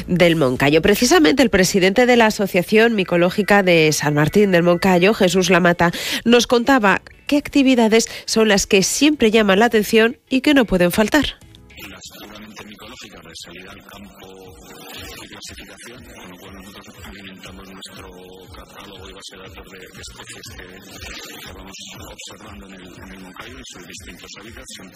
del Moncayo. Precisamente el presidente de la Asociación Micológica de San Martín del Moncayo, Jesús Lamata, nos contaba qué actividades son las que siempre llaman la atención y que no pueden faltar. Las puramente micológicas, de salir al campo y clasificación, con lo cual nosotros alimentamos nuestro catálogo y base de datos de especies que vamos observando en el Moncayo en sus distintos hábitats, siempre